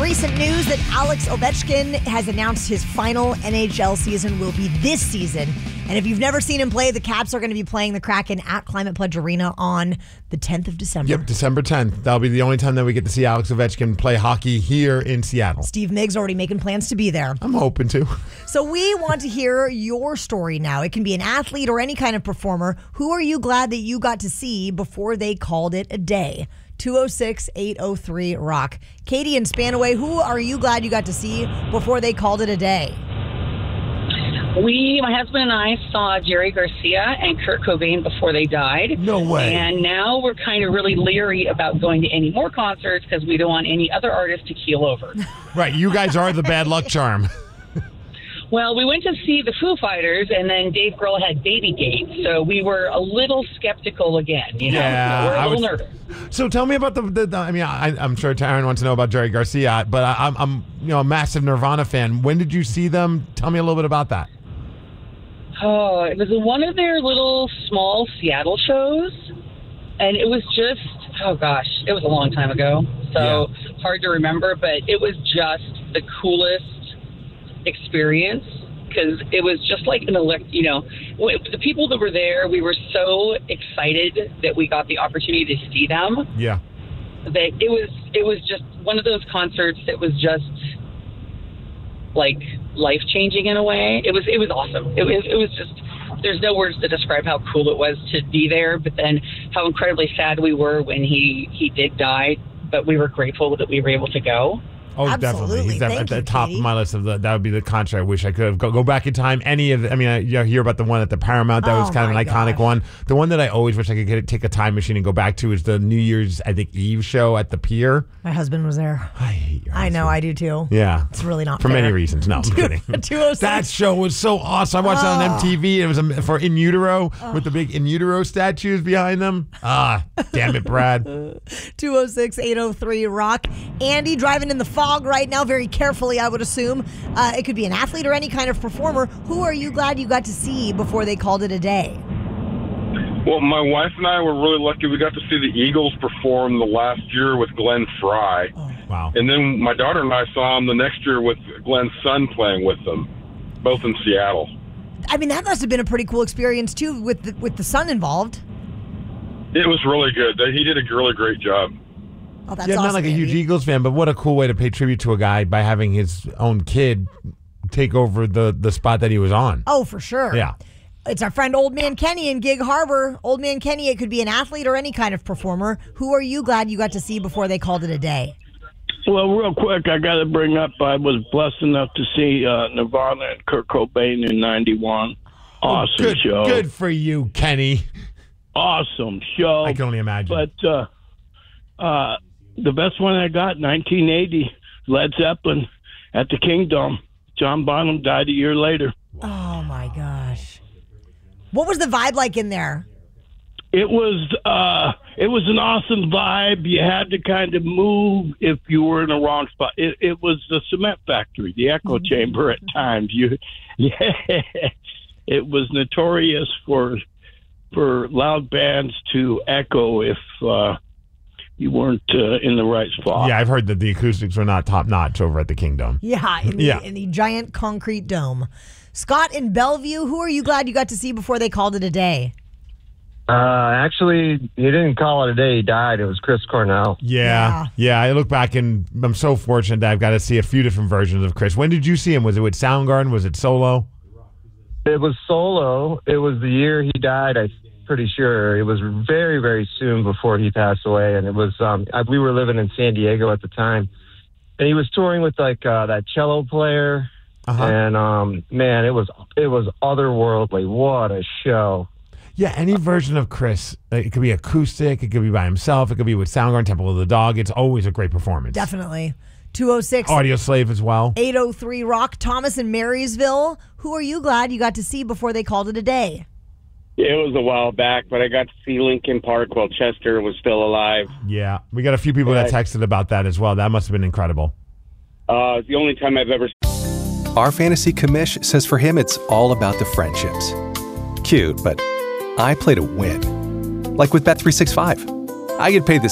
recent news that Alex Ovechkin has announced his final NHL season will be this season. And if you've never seen him play, the Caps are going to be playing the Kraken at Climate Pledge Arena on the 10th of December. Yep, December 10th. That'll be the only time that we get to see Alex Ovechkin play hockey here in Seattle. Steve Miggs already making plans to be there. I'm hoping to. So we want to hear your story now. It can be an athlete or any kind of performer. Who are you glad that you got to see before they called it a day? 206-803-ROCK. Katie in Spanaway, who are you glad you got to see before they called it a day? My husband and I saw Jerry Garcia and Kurt Cobain before they died. No way. And now we're kind of really leery about going to any more concerts because we don't want any other artists to keel over. Right, you guys are the bad luck charm. Well, we went to see the Foo Fighters, and then Dave Grohl had Babygate, so we were a little skeptical again. You know, we're a little nervous. So tell me about I'm sure Taryn wants to know about Jerry Garcia, but I'm a massive Nirvana fan. When did you see them? Tell me a little bit about that. Oh, it was one of their little small Seattle shows, and it was just, it was a long time ago, so hard to remember, but it was just the coolest experience because it was just like the people that were there, we were so excited that we got the opportunity to see them. Yeah. That it was just one of those concerts that was just like life-changing in a way. It was awesome. It was just, there's no words to describe how cool it was to be there, but then how incredibly sad we were when he did die, but we were grateful that we were able to go. Oh, absolutely. Definitely. He's at the top of my list of that would be the concert I wish I could have. Go back in time. You hear about the one at the Paramount. That was kind of an iconic one. The one that I always wish I could take a time machine and go back to is the New Year's, Eve show at the Pier. My husband was there. I hate your husband. I know, I do too. Yeah. It's really not for fair. many reasons. No, I'm kidding. 206. That show was so awesome. I watched it on MTV. It was for In Utero with the big In Utero statues behind them. Damn it, Brad. 206-803-ROCK. Andy driving in the fog right now, very carefully, I would assume. It could be an athlete or any kind of performer. Who are you glad you got to see before they called it a day? Well, my wife and I were really lucky. We got to see the Eagles perform the last year with Glenn Frey. Oh, wow. And then my daughter and I saw him the next year with Glenn's son playing with them, both in Seattle. I mean, that must have been a pretty cool experience, too, with the son involved. It was really good. He did a really great job. Oh, that's I'm awesome, not like a huge Andy. Eagles fan, but what a cool way to pay tribute to a guy by having his own kid take over the spot that he was on. Oh, for sure. Yeah. It's our friend Old Man Kenny in Gig Harbor. Old Man Kenny, it could be an athlete or any kind of performer. Who are you glad you got to see before they called it a day? Well, real quick, I got to bring up, I was blessed enough to see Nirvana and Kurt Cobain in 91. Awesome show. Good for you, Kenny. Awesome show. I can only imagine. But the best one I got, 1980, Led Zeppelin at the Kingdom. John Bonham died a year later. Oh, my gosh. What was the vibe like in there? It was an awesome vibe. You had to kind of move if you were in the wrong spot. It was the cement factory, the echo chamber at times. It was notorious for loud bands to echo if you weren't in the right spot. Yeah, I've heard that the acoustics were not top notch over at the Kingdom. Yeah, in the giant concrete dome. Scott in Bellevue, who are you glad you got to see before they called it a day? Actually, he didn't call it a day. He died. It was Chris Cornell. Yeah. I look back and I'm so fortunate that I've got to see a few different versions of Chris. When did you see him? Was it with Soundgarden? Was it solo? It was solo. It was the year he died, I'm pretty sure. It was very, very soon before he passed away. And it was, we were living in San Diego at the time. And he was touring with that cello player. Uh-huh. And, man, it was otherworldly. What a show. Yeah, any version of Chris. It could be acoustic. It could be by himself. It could be with Soundgarden, Temple of the Dog. It's always a great performance. Definitely. 206. Audio Slave as well. 803-ROCK. Thomas in Marysville. Who are you glad you got to see before they called it a day? It was a while back, but I got to see Linkin Park while Chester was still alive. Yeah, we got a few people that texted about that as well. That must have been incredible. It's the only time I've ever... Our fantasy commish says for him it's all about the friendships. Cute, but I play to win. Like with Bet365. I get paid the